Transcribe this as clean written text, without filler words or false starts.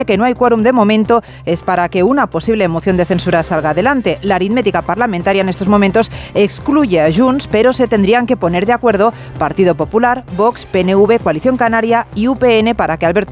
que no hay quórum de momento es para que una posible moción de censura salga adelante. La aritmética parlamentaria en estos momentos excluye a Junts, pero se tendrían que poner de acuerdo Partido Popular, Vox, PNV, Coalición Canaria y UPN para que Alberto